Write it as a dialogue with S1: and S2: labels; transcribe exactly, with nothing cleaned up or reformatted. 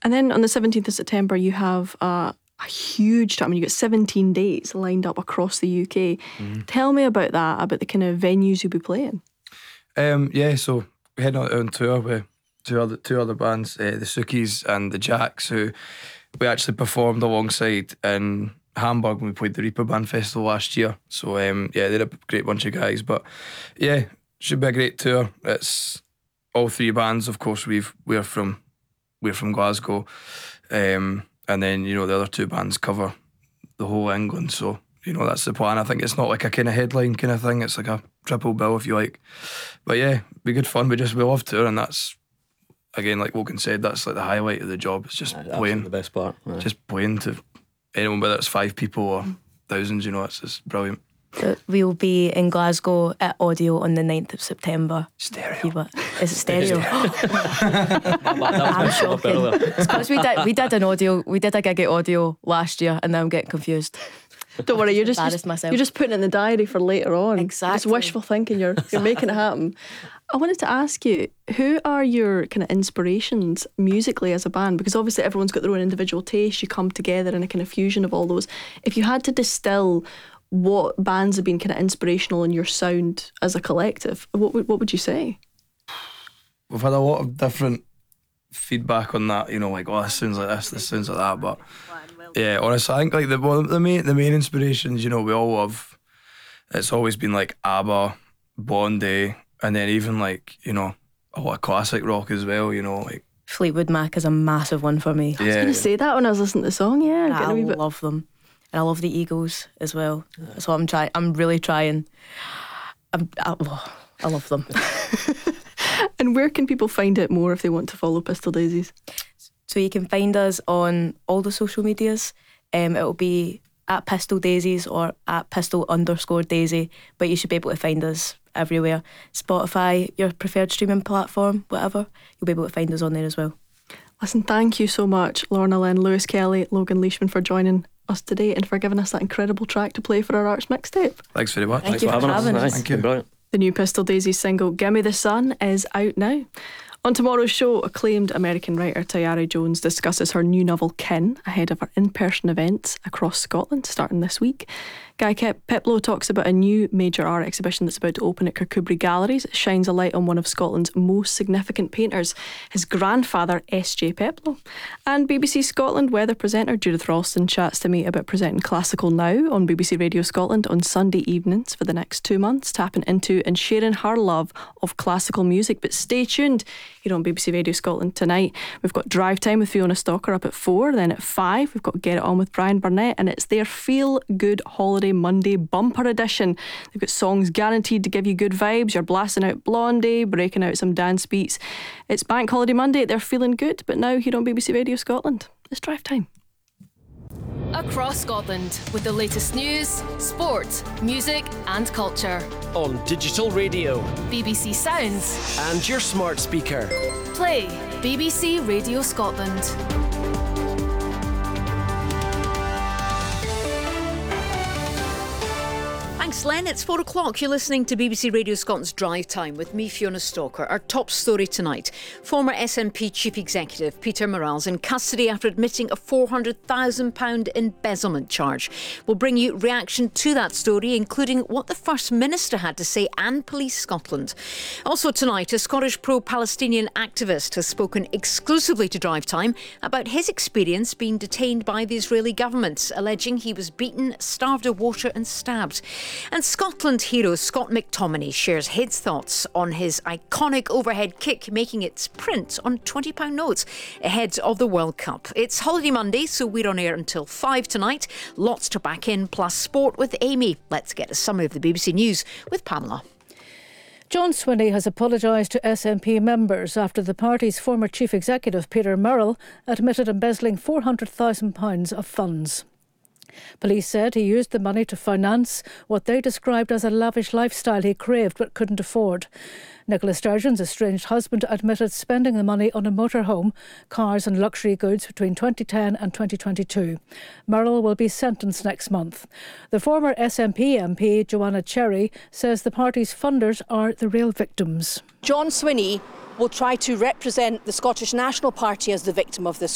S1: And then on the seventeenth of September, you have uh, a huge time. I mean, you got seventeen dates lined up across the U K. Mm. Tell me about that, about the kind of venues you'll be playing.
S2: Um, yeah, so we're heading out on tour with two other two other bands, uh, the Sookies and the Jacks, who we actually performed alongside in Hamburg when we played the Reaper Band Festival last year. So um, yeah, they're a great bunch of guys. But yeah, should be a great tour. It's all three bands, of course. We've we're from we're from Glasgow, um, and then you know the other two bands cover the whole England. So you know that's the plan. I think it's not like a kind of headline kind of thing. It's like a triple bill, if you like. But yeah, be good fun. We just we love touring. That's again, like Wogan said, that's like the highlight of the job. It's just
S3: yeah,
S2: playing
S3: the best part. Yeah.
S2: Just playing to anyone, whether it's five people or thousands. You know, it's just brilliant.
S4: So we'll be in Glasgow at Audio on the ninth of September.
S2: Stereo.
S4: Is it stereo? I'm shocking. It's because we did we did an audio we did a gig at Audio last year, and now I'm getting confused.
S1: Don't worry, you're just,
S4: Embarrassed
S1: just
S4: myself.
S1: you're just putting it in the diary for later on.
S4: Exactly.
S1: Just wishful thinking. You're you're making it happen. I wanted to ask you, who are your kind of inspirations musically as a band? Because obviously everyone's got their own individual taste. You come together in a kind of fusion of all those. If you had to distill what bands have been kind of inspirational in your sound as a collective, what would what would you say?
S2: We've had a lot of different feedback on that. You know, like, oh, this sounds like this, this sounds like that. But yeah, honestly, I think like the well, the main the main inspirations, you know, we all love. It's always been like ABBA, Blondie, and then even like, you know, a lot of classic rock as well. You know, like
S4: Fleetwood Mac is a massive one for me.
S1: I was going to say that when I was listening to the song. Yeah,
S4: I love them. And I love the Eagles as well. Yeah. So I'm trying. I'm really trying. I'm, I, oh, I love them.
S1: And where can people find out more if they want to follow Pistol Daisies?
S4: So you can find us on all the social medias. Um, it'll be at Pistol Daisies or at Pistol underscore Daisy. But you should be able to find us everywhere. Spotify, your preferred streaming platform, whatever. You'll be able to find us on there as well.
S1: Listen, thank you so much, Lorna Lynn, Lewis Kelly, Logan Leishman, for joining us today and for giving us that incredible track to play for our Arts mixtape.
S2: Thanks very much.
S4: Thank
S2: Thanks
S4: you for, for having us.
S3: us.
S2: Thank you.
S3: Brilliant.
S1: The new Pistol Daisies single Gimme the Sun is out now. On tomorrow's show, acclaimed American writer Tayari Jones discusses her new novel Kin ahead of her in-person events across Scotland starting this week. Guy Peplow talks about a new major art exhibition that's about to open at Kirkcudbright Galleries. It shines a light on one of Scotland's most significant painters, his grandfather S J Peplow. And B B C Scotland weather presenter Judith Ralston chats to me about presenting Classical Now on B B C Radio Scotland on Sunday evenings for the next two months, tapping into and sharing her love of classical music. But stay tuned here on B B C Radio Scotland tonight. We've got Drive Time with Fiona Stalker up at four, then at five we've got Get It On with Brian Burnett, and it's their Feel Good Holiday Monday bumper edition. They've got songs guaranteed to give you good vibes. You're blasting out Blondie, breaking out some dance beats. It's Bank Holiday Monday. They're feeling good, but now here on B B C Radio Scotland, it's Drive Time.
S5: Across Scotland with the latest news, sport, music and culture.
S6: On digital radio,
S5: B B C Sounds
S6: and your smart speaker.
S5: Play B B C Radio Scotland.
S7: Thanks, Len. It's four o'clock. You're listening to B B C Radio Scotland's Drive Time with me, Fiona Stalker. Our top story tonight. Former S N P Chief Executive Peter Murrell's in custody after admitting a four hundred thousand pounds embezzlement charge. We'll bring you reaction to that story, including what the First Minister had to say and Police Scotland. Also tonight, a Scottish pro-Palestinian activist has spoken exclusively to Drive Time about his experience being detained by the Israeli government, alleging he was beaten, starved of water and stabbed. And Scotland hero Scott McTominay shares his thoughts on his iconic overhead kick making its print on twenty pound notes ahead of the World Cup. It's Holiday Monday, so we're on air until five tonight. Lots to back in, plus sport with Amy. Let's get a summary of the B B C News with Pamela.
S8: John Swinney has apologised to S N P members after the party's former chief executive Peter Murrell admitted embezzling four hundred thousand pounds of funds. Police said he used the money to finance what they described as a lavish lifestyle he craved but couldn't afford. Nicola Sturgeon's estranged husband admitted spending the money on a motorhome, cars and luxury goods between twenty ten and twenty twenty-two. Murrell will be sentenced next month. The former S N P M P, Joanna Cherry, says the party's funders are the real victims.
S9: John Swinney will try to represent the Scottish National Party as the victim of this